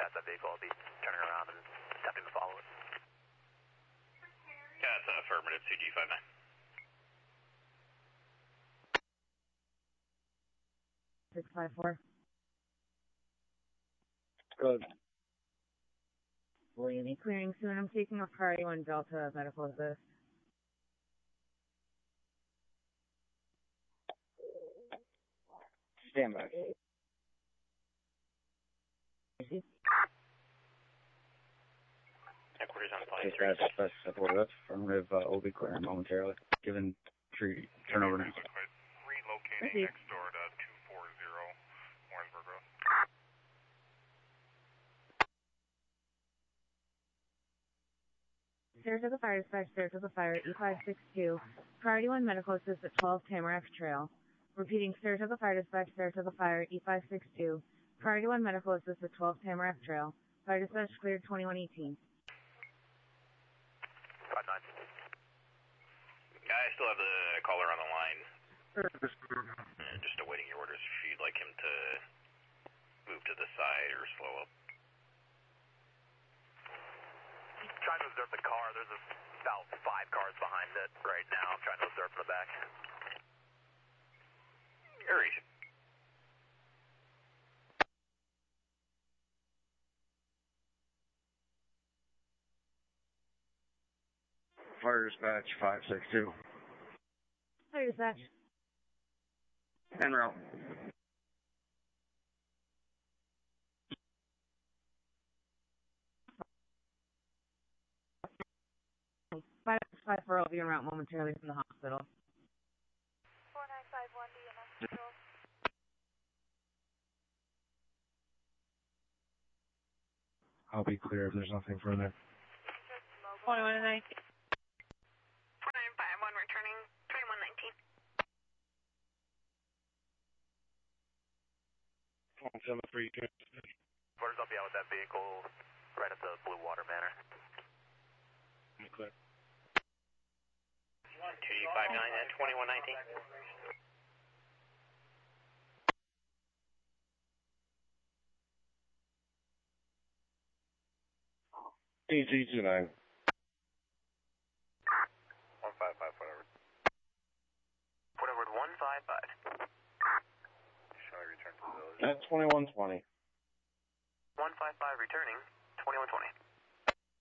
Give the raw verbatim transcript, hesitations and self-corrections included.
past that vehicle, I'll be turning around and attempting to follow it. Yeah, that's uh, affirmative, two G five nine. six five four. Good. Will you be clearing soon? I'm taking a priority one Delta medical assist. Stand by. Headquarters on flight. Take that, that's supported up. Affirmative, uh, will be clearing momentarily. Given tree turnover now. Relocating next door to two four zero Warrensburg Road. Stairs to the fire dispatch, stairs to the fire, E five six two. Priority one medical assist at twelve Tamarack Trail. Repeating, stairs to the fire dispatch, stairs to the fire, E five six two. Priority one medical assist at twelve Tamarack Trail. Fire dispatch cleared twenty-one eighteen. five nine. Yeah, I still have the caller on the line. Uh, just awaiting your orders if you'd like him to move to the side or slow up. Trying to observe the car. There's about five cars behind it right now. I'm trying to observe from the back. Hurry. Fire dispatch five six two. Fire dispatch. En route. five five four will be en route momentarily from the hospital. four nine five one D M S control. I'll be clear if there's nothing further. twenty-one nineteen. four nine five one returning twenty-one nineteen. seven three two. Orders, I'll be out with that vehicle right at the Blue Water Manor. Clear. two G five nine and twenty-one nineteen. D G two nine. one five five, whatever. Whatever, one five five. Shall I return to the village? At twenty-one twenty. one five five returning.